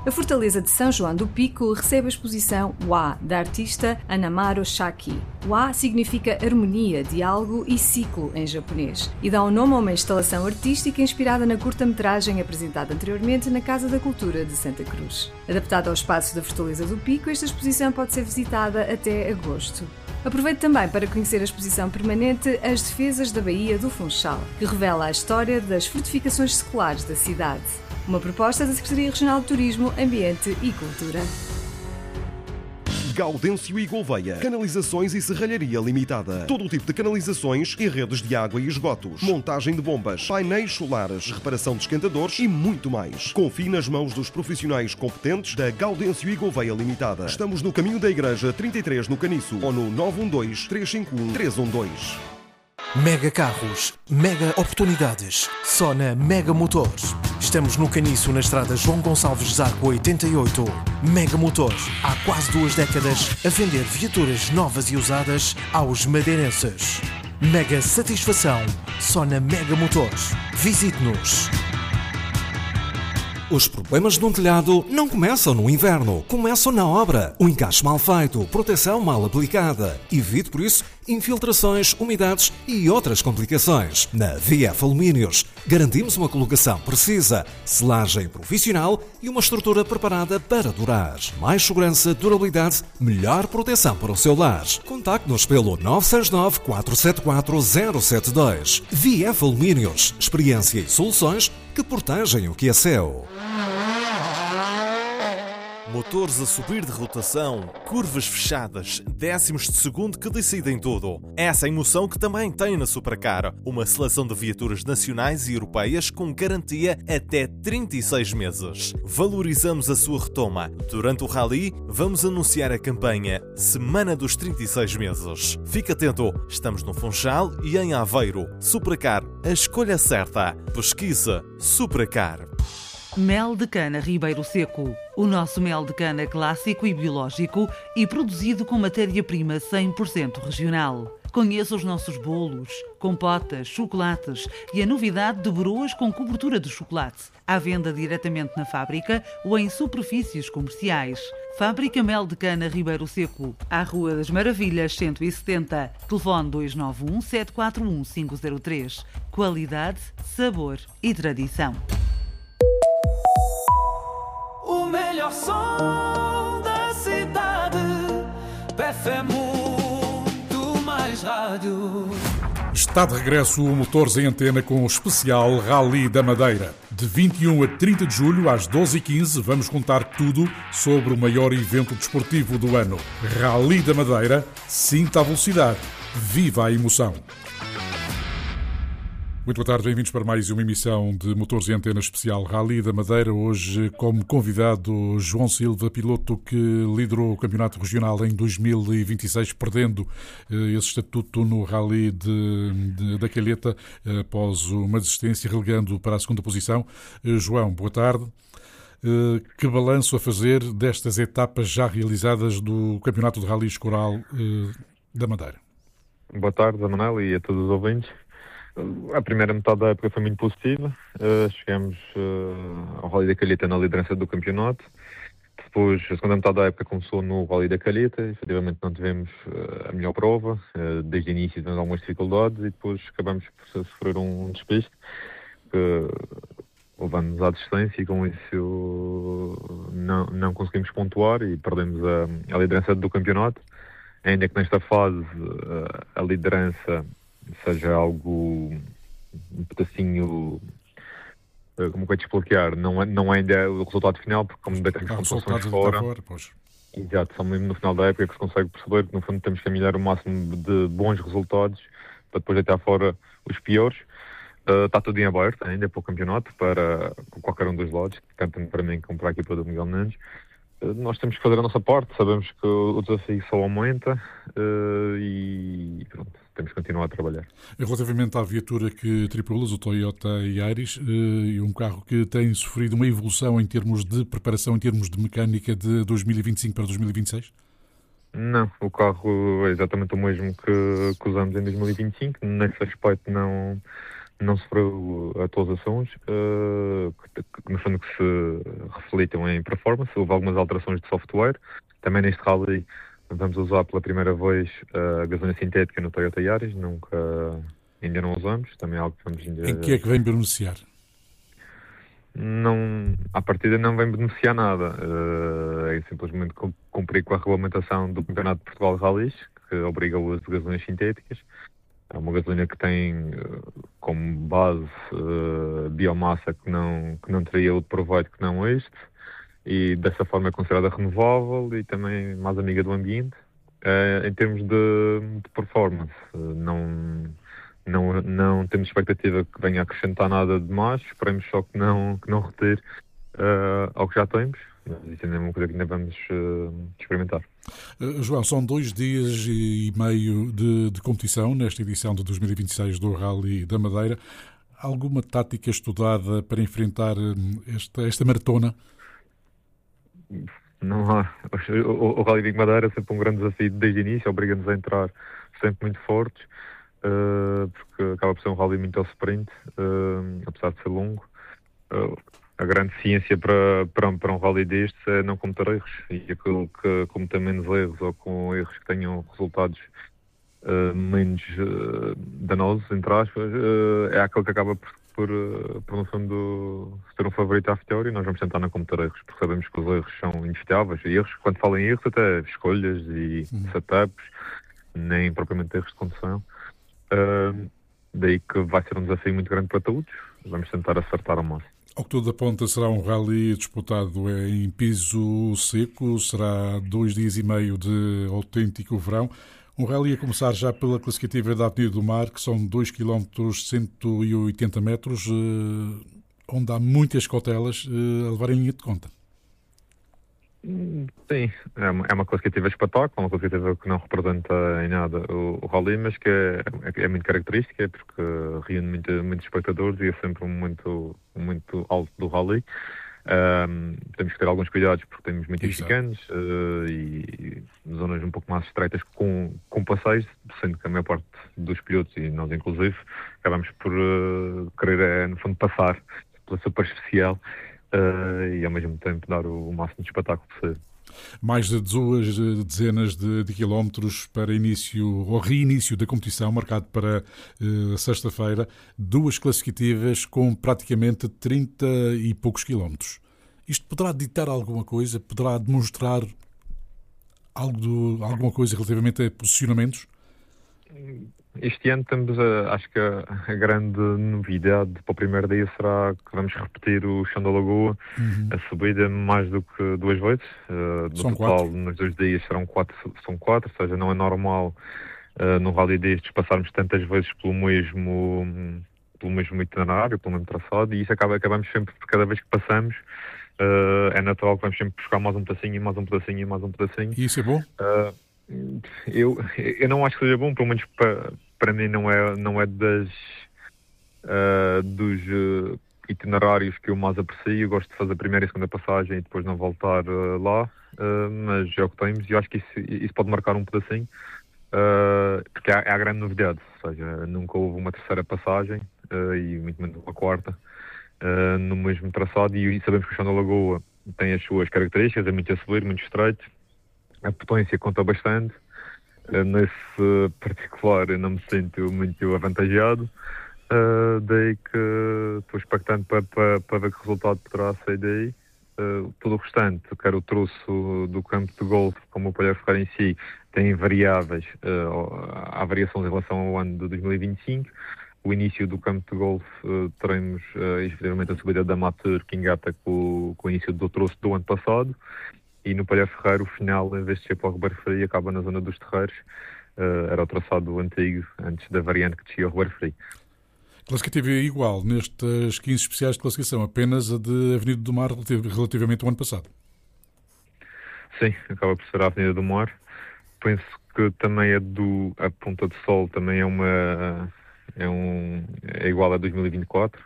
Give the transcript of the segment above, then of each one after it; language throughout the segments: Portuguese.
A Fortaleza de São João do Pico recebe a exposição Wa, da artista Anamaro Shaki. Wa significa harmonia, diálogo e ciclo em japonês e dá o nome a uma instalação artística inspirada na curta-metragem apresentada anteriormente na Casa da Cultura de Santa Cruz. Adaptada ao espaço da Fortaleza do Pico, esta exposição pode ser visitada até agosto. Aproveite também para conhecer a exposição permanente As Defesas da Baía do Funchal, que revela a história das fortificações seculares da cidade. Uma proposta da Secretaria Regional de Turismo, Ambiente e Cultura. Gaudêncio e Gouveia. Canalizações e Serralharia Limitada. Todo o tipo de canalizações e redes de água e esgotos. Montagem de bombas, painéis solares, reparação de esquentadores e muito mais. Confie nas mãos dos profissionais competentes da Gaudêncio e Gouveia Limitada. Estamos no caminho da Igreja 33 no Caniço ou no 912-351-312. Mega Carros, Mega Oportunidades, só na Mega Motores. Estamos no Caniço, na estrada João Gonçalves Zarco 88. Mega Motores, há quase 2 décadas, a vender viaturas novas e usadas aos madeirenses. Mega satisfação, só na Mega Motores. Visite-nos. Os problemas de um telhado não começam no inverno, começam na obra. O encaixe mal feito, proteção mal aplicada. Evite, por isso, infiltrações, umidades e outras complicações. Na VF Alumínios, garantimos uma colocação precisa, selagem profissional e uma estrutura preparada para durar. Mais segurança, durabilidade, melhor proteção para o seu lar. Contacte-nos pelo 969 474 072. VF Alumínios, experiência e soluções que protegem o que é seu. Motores a subir de rotação, curvas fechadas, décimos de segundo que decidem tudo. Essa emoção que também tem na Supercar. Uma seleção de viaturas nacionais e europeias com garantia até 36 meses. Valorizamos a sua retoma. Durante o Rally, vamos anunciar a campanha Semana dos 36 meses. Fique atento, estamos no Funchal e em Aveiro. Supercar, a escolha certa. Pesquisa Supercar. Mel de cana Ribeiro Seco. O nosso mel de cana clássico e biológico e produzido com matéria-prima 100% regional. Conheça os nossos bolos, compotas, chocolates e a novidade de broas com cobertura de chocolate. À venda diretamente na fábrica ou em superfícies comerciais. Fábrica Mel de Cana Ribeiro Seco, à Rua das Maravilhas 170. Telefone 291 741 503. Qualidade, sabor e tradição. O melhor som da cidade, PF é muito mais rádio. Está de regresso o Motores em Antena com o especial Rally da Madeira. De 21 a 30 de julho, às 12h15, vamos contar tudo sobre o maior evento desportivo do ano. Rally da Madeira, sinta a velocidade, viva a emoção. Muito boa tarde, bem-vindos para mais uma emissão de Motores e Antena especial Rally da Madeira. Hoje, como convidado, João Silva, piloto que liderou o Campeonato Regional em 2026, perdendo esse estatuto no Rally da Calheta após uma desistência, relegando para a segunda posição. João, boa tarde. Que balanço a fazer destas etapas já realizadas do Campeonato de Rally Escoral da Madeira? Boa tarde, Manuel, e a todos os ouvintes. A primeira metade da época foi muito positiva. Chegamos ao Rally da Calheta na liderança do campeonato. Depois, a segunda metade da época começou no Rally da Calheta. Efetivamente não tivemos a melhor prova. Desde o início tivemos algumas dificuldades e depois acabamos por sofrer um despiste que levamos à distância e com isso não conseguimos pontuar e perdemos a liderança do campeonato. Ainda que nesta fase a liderança seja algo um pedacinho, como é de explicar, não é ainda o resultado final, porque como ainda temos pontuações fora, exato, só mesmo no final da época que se consegue perceber que no fundo temos que caminhar o máximo de bons resultados para depois deitar fora os piores. Está tudo em aberto ainda para o campeonato, para qualquer um dos lados, tanto para mim como para a equipa do Miguel Nunes. Nós temos que fazer a nossa parte, sabemos que o desafio só aumenta e pronto, temos que continuar a trabalhar. Relativamente à viatura que tripulas, o Toyota Yaris, e um carro que tem sofrido uma evolução em termos de preparação, em termos de mecânica de 2025 para 2026? Não, o carro é exatamente o mesmo que usamos em 2025, nesse aspecto não não sofreu atualizações que no fundo que se refletem em performance. Houve algumas alterações de software. Também neste rally vamos usar pela primeira vez a gasolina sintética no Toyota Yaris, ainda não usamos. Também é algo que vamos ainda... Em que é que vem beneficiar? À partida não vem beneficiar nada. É simplesmente cumprir com a regulamentação do Campeonato de Portugal de Rallys, que obriga o uso de gasolinas sintéticas. É uma gasolina que tem como base biomassa que não teria outro proveito que não este, e dessa forma é considerada renovável e também mais amiga do ambiente. Em termos de performance, não temos expectativa que venha a acrescentar nada de mais, esperemos só que não retire ao que já temos, mas isso ainda é uma coisa que ainda vamos experimentar. João, são 2 dias e meio de competição nesta edição de 2026 do Rally da Madeira. Alguma tática estudada para enfrentar esta maratona? Não há. O Rally Vigo Madeira é sempre um grande desafio desde o início, obriga-nos a entrar sempre muito fortes, porque acaba por ser um rally muito ao sprint, apesar de ser longo. A grande ciência para um rally destes é não cometer erros, e aquilo que cometer menos erros ou com erros que tenham resultados menos danosos, entre aspas, é aquele que acaba por no fundo, ser um favorito à vitória. E nós vamos tentar não cometer erros, porque sabemos que os erros são inevitáveis. E erros, quando falam em erros, até escolhas e setups, nem propriamente erros de condução. Daí que vai ser um desafio muito grande para todos. Vamos tentar acertar ao máximo. Ao que tudo aponta, será um rally disputado em piso seco, será 2 dias e meio de autêntico verão. Um rally a começar já pela classificativa da Avenida do Mar, que são 2 km 180 metros, onde há muitas cautelas a levar em linha de conta. Sim, é uma classificativa espetáculo, uma classificativa que não representa em nada o rally, mas que é muito característica, porque reúne muitos espectadores e é sempre um momento muito alto do rally. Temos que ter alguns cuidados porque temos muitos chicanes e zonas um pouco mais estreitas com passeios, sendo que a maior parte dos pilotos, e nós inclusive, acabamos por querer, no fundo, passar pela superficial e ao mesmo tempo dar o máximo de espetáculo possível. Mais de 2 dezenas de quilómetros para início ou reinício da competição, marcado para sexta-feira, 2 classificativas com praticamente 30 e poucos quilómetros. Isto poderá ditar alguma coisa? Poderá demonstrar alguma coisa relativamente a posicionamentos? Este ano temos, acho que a grande novidade para o primeiro dia será que vamos repetir o chão da Lagoa, a subida mais do que 2 vezes. No são total, 4. nos 2 dias são 4, ou seja, não é normal num rally destes passarmos tantas vezes pelo mesmo itinerário, pelo mesmo traçado, e isso acabamos sempre, cada vez que passamos, é natural que vamos sempre buscar mais um pedacinho, e mais um pedacinho, e mais um pedacinho. E isso é bom? Eu não acho que seja bom, pelo menos para mim não é dos itinerários que eu mais aprecio. Eu gosto de fazer a primeira e a segunda passagem e depois não voltar lá, mas é o que temos, e eu acho que isso pode marcar um pedacinho, porque é a grande novidade, ou seja, nunca houve uma terceira passagem e muito menos uma quarta no mesmo traçado, e sabemos que o chão da Lagoa tem as suas características, é muito a subir, muito estreito, a potência conta bastante. Nesse particular eu não me sinto muito avantageado, daí que estou expectante para ver que resultado poderá sair daí. Todo o restante, quer o troço do campo de golfe, como o Palheiro Ferreira em si, tem variáveis, há variações em relação ao ano de 2025. O início do campo de golfe teremos efetivamente a subida da Matur, que engata com o início do troço do ano passado. E no Palheiro Ferreira, o final, em vez de ser para o Ribeiro Frio, acaba na zona dos Terreiros. Era o traçado antigo, antes da variante que descia ao Ribeiro Frio. Classificativa igual nestas 15 especiais de classificação, apenas a de Avenida do Mar relativamente ao ano passado. Sim, acaba por ser a Avenida do Mar. Penso que também a Ponta do Sol também é igual a 2024.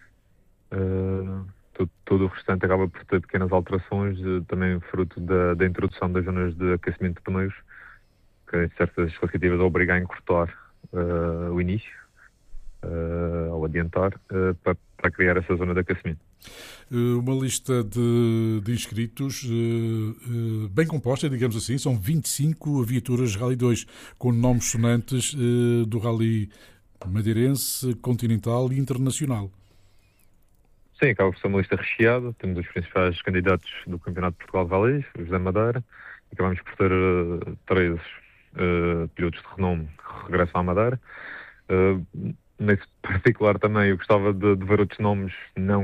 Todo o restante acaba por ter pequenas alterações, também fruto da introdução das zonas de aquecimento de pneus, que em certas classificativas obriga a encurtar o início. ao adiantar, para criar essa zona de aquecimento. Uma lista de inscritos bem composta, digamos assim, são 25 viaturas Rally 2, com nomes sonantes do Rally madeirense, continental e internacional. Sim, acaba por ser uma lista recheada. Temos os principais candidatos do Campeonato de Portugal de Rallys, os da Madeira. Acabamos por ter 3 pilotos de renome que regressam à Madeira. Nesse particular também eu gostava de ver outros nomes, não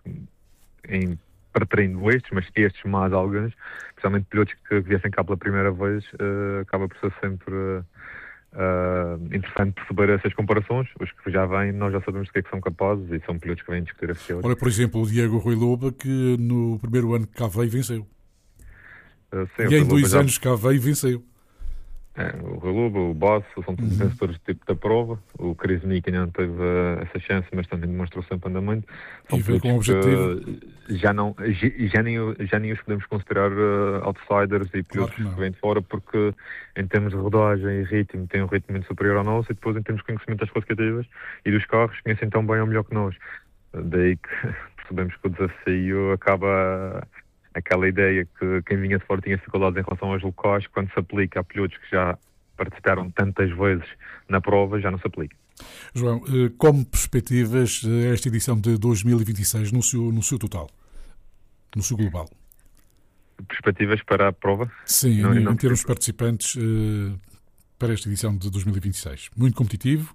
para treino estes, mas estes mais alguns, especialmente pilotos que viessem cá pela primeira vez. Acaba por ser sempre interessante perceber essas comparações. Os que já vêm, nós já sabemos do que é que são capazes e são pilotos que vêm discutir a fiel. Ora, por exemplo, o Diego Rui Loba, que no primeiro ano que cá veio venceu. Sim, e em 2 anos que cá veio venceu. O Rui Loba, o Basso, são todos vencedores do tipo da prova. O Chris Nick ainda não teve essa chance, mas também demonstrou sempre andamento. E veio com o objetivo. Já nem os podemos considerar outsiders e pilotos que vêm de fora, porque em termos de rodagem e ritmo têm um ritmo muito superior ao nosso, e depois em termos de conhecimento das classificativas e dos carros conhecem tão bem ou melhor que nós. Daí que percebemos que o desafio acaba... Aquela ideia que quem vinha de fora tinha dificuldades em relação aos locais, quando se aplica a pilotos que já participaram tantas vezes na prova, já não se aplica. João, como perspectivas esta edição de 2026 no seu total, no seu global? Perspectivas para a prova? Sim, em termos de participantes para esta edição de 2026. Muito competitivo?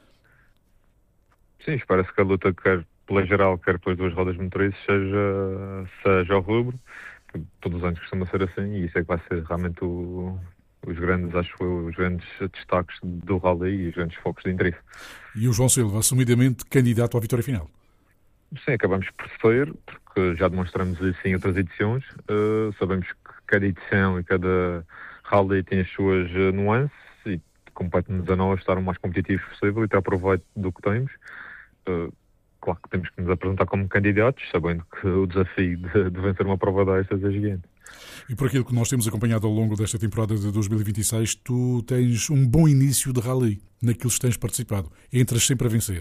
Sim, espera-se que a luta quer pela geral, quer pelas 2 rodas motrizes, seja ao rubro, que todos os anos costuma ser assim, e isso é que vai ser realmente os grandes destaques do rally e os grandes focos de interesse. E o João Silva, assumidamente candidato à vitória final? Sim, acabamos por ser, porque já demonstramos isso em outras edições. Sabemos que cada edição e cada rally tem as suas nuances, e compete-nos a nós estar o mais competitivos possível e ter proveito do que temos. Claro que temos que nos apresentar como candidatos, sabendo que o desafio de vencer uma prova destas é gigante. E por aquilo que nós temos acompanhado ao longo desta temporada de 2026, tu tens um bom início de rally naquilo que tens participado. Entras sempre a vencer.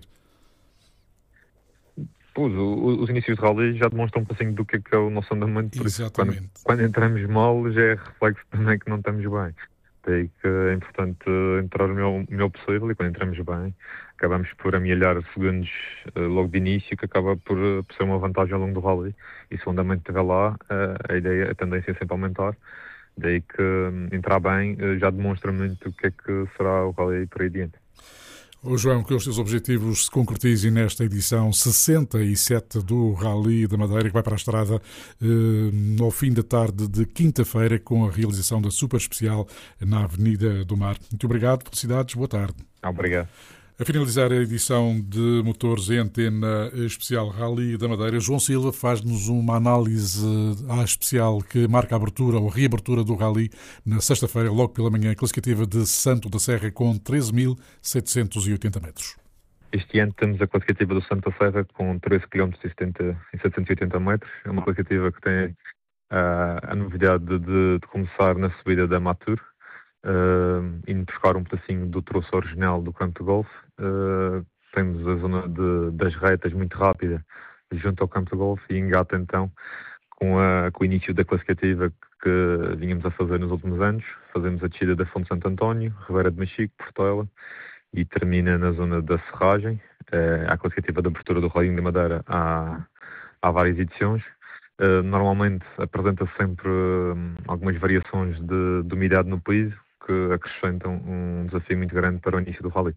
Pois, os inícios de rally já demonstram um pouquinho do que é o nosso andamento. Exatamente. Quando entramos mal, já é reflexo também que não estamos bem. Daí que é importante entrar o melhor possível, e quando entramos bem, acabamos por amealhar segundos logo de início, que acaba por ser uma vantagem ao longo do rally. E se o andamento estiver lá, a tendência é sempre aumentar. Daí que entrar bem já demonstra muito o que é que será o rally por aí adiante. João, que os teus objetivos se concretizem nesta edição 67 do Rally da Madeira, que vai para a estrada ao fim da tarde de quinta-feira, com a realização da Super Especial na Avenida do Mar. Muito obrigado, felicidades, boa tarde. Obrigado. A finalizar a edição de Motores em Antena Especial Rally da Madeira, João Silva faz-nos uma análise à especial que marca a abertura ou a reabertura do Rally na sexta-feira, logo pela manhã, classificativa de Santo da Serra com 13.780 metros. Este ano temos a classificativa do Santo da Serra com 13 km e 780 metros. É uma classificativa que tem a novidade de começar na subida da Matur, indo buscar um pedacinho do troço original do campo de golfe. Temos a zona das retas muito rápida junto ao campo de golfe e engata então com o início da classificativa que vínhamos a fazer nos últimos anos. Fazemos a descida da Fonte Santo António, Ribeira de Machico, Portela, e termina na zona da Serragem. A classificativa de abertura do Rally da Madeira há várias edições. Normalmente apresenta sempre algumas variações de umidade no piso, que acrescentam um desafio muito grande para o início do rally.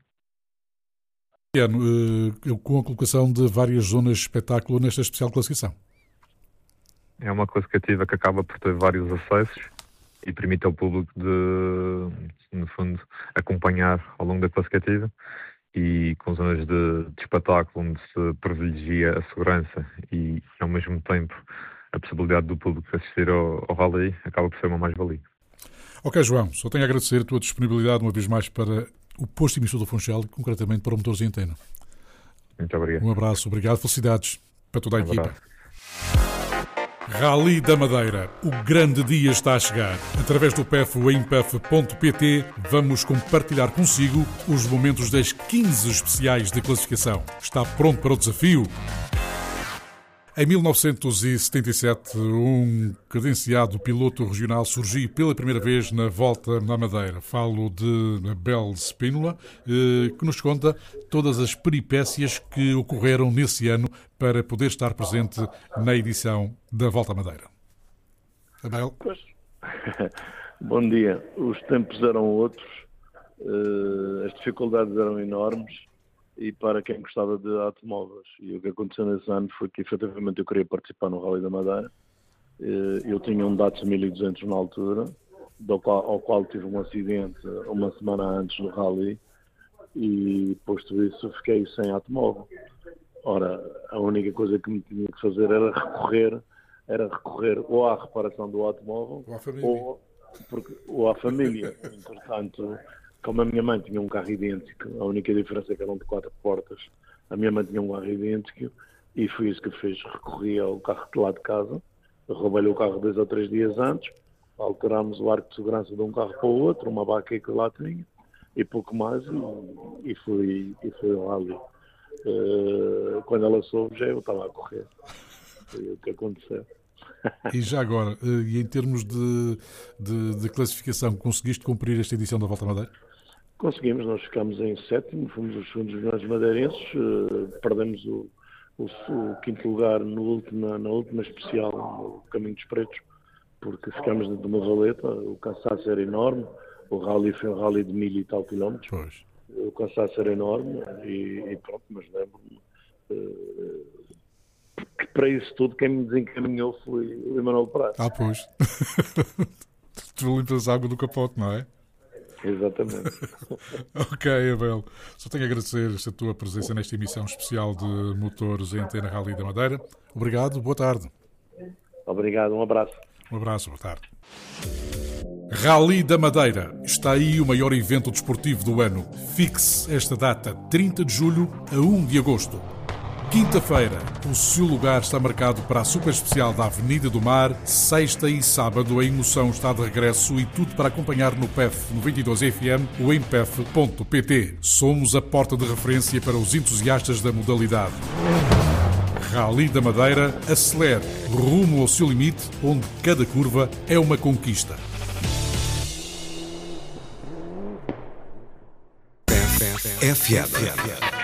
Com a colocação de várias zonas de espetáculo nesta especial classificação. É uma classificativa que acaba por ter vários acessos e permite ao público no fundo, acompanhar ao longo da classificativa, e com zonas de espetáculo onde se privilegia a segurança e, ao mesmo tempo, a possibilidade do público assistir ao rally, acaba por ser uma mais-valia. Ok, João, só tenho a agradecer a tua disponibilidade uma vez mais para o posto emissor do Funchal e concretamente para o Motores em Antena. Muito obrigado. Um abraço, obrigado, felicidades para toda a equipa. Rally da Madeira. O grande dia está a chegar. Através do PEF ou em pef.pt vamos compartilhar consigo os momentos das 15 especiais de classificação. Está pronto para o desafio? Em 1977, um credenciado piloto regional surgiu pela primeira vez na Volta na Madeira. Falo de Abel Spínola, que nos conta todas as peripécias que ocorreram nesse ano para poder estar presente na edição da Volta à Madeira. Abel? Pois. Bom dia. Os tempos eram outros, as dificuldades eram enormes. E para quem gostava de automóveis. E o que aconteceu nesse ano foi que, efetivamente, eu queria participar no Rally da Madeira. Eu tinha um Datsun 1200 na altura, ao qual tive um acidente uma semana antes do Rally, e, posto isso, fiquei sem automóvel. Ora, a única coisa que me tinha que fazer era recorrer ou à reparação do automóvel ou à família. Entretanto, como a minha mãe tinha um carro idêntico, a única diferença é que eram de 4 portas, a minha mãe tinha um carro idêntico e foi isso que fez. Recorri ao carro de lá de casa, roubei-lhe o carro 2 ou 3 dias antes, alterámos o arco de segurança de um carro para o outro, uma baqueta que lá tinha e pouco mais, e fui ao Rally. Quando ela soube, já eu estava a correr. Foi o que aconteceu. E já agora, e em termos de classificação, conseguiste cumprir esta edição da Volta à Madeira? Conseguimos, nós ficámos em 7º, fomos os segundos milhões madeirenses, perdemos o 5º lugar na última especial, no Caminho dos Pretos, porque ficámos dentro de uma valeta, o cansaço era enorme, o rally foi um rally de 1000 e tal quilómetros, pois. O cansaço era enorme e pronto, mas lembro-me que para isso tudo quem me desencaminhou foi o Emanuel Prado. Ah, pois. Tu limpas a água do capote, não é? Exatamente. Ok, Abel. Só tenho a agradecer esta tua presença nesta emissão especial de Motores em Antena Rally da Madeira. Obrigado, boa tarde. Obrigado, um abraço. Um abraço, boa tarde. Rally da Madeira. Está aí o maior evento desportivo do ano. Fixe esta data, 30 de julho a 1 de agosto. Quinta-feira, o seu lugar está marcado para a super especial da Avenida do Mar. Sexta e sábado, a emoção está de regresso e tudo para acompanhar no PEF 92 FM ou em pef.pt. Somos a porta de referência para os entusiastas da modalidade. Rally da Madeira, acelere rumo ao seu limite, onde cada curva é uma conquista. FM.